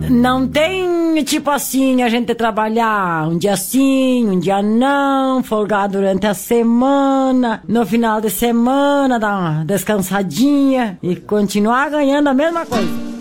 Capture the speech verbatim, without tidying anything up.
Não tem, tipo assim, a gente trabalhar um dia sim, um dia não, folgar durante a semana, no final de semana dar uma descansadinha e continuar ganhando a mesma coisa.